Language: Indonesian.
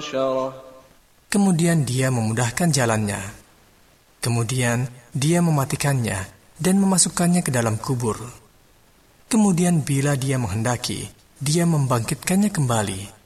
Kemudian dia memudahkan jalannya. Kemudian dia mematikannya dan memasukkannya ke dalam kubur. Kemudian bila dia menghendaki, dia membangkitkannya kembali.